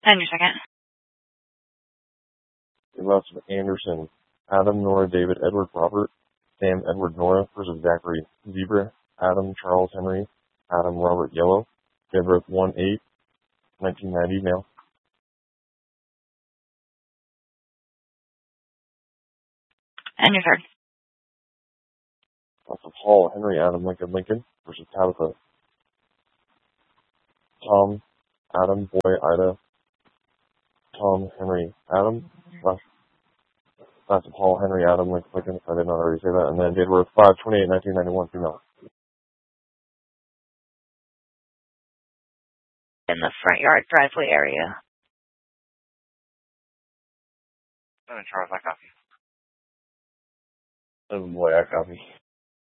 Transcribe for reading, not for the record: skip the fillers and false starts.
And your second. Lots of Anderson, Adam, Nora, David, Edward, Robert, Sam, Edward, Nora versus Zachary, Zebra, Adam, Charles, Henry, Adam, Robert, Yellow, Deborah, 1-8, 1990, male. And your third. Lots of Hall, Henry, Adam, Lincoln, Lincoln versus Tabitha, Tom, Adam, Boy, Ida, Tom, Henry, Adam, lots of Hall, Henry, Adam, Lincoln, Lincoln, I did not already say that, and then date of birth 5/28/1991, female. In the front yard driveway area. And Charles, I copy. Oh boy, I copy.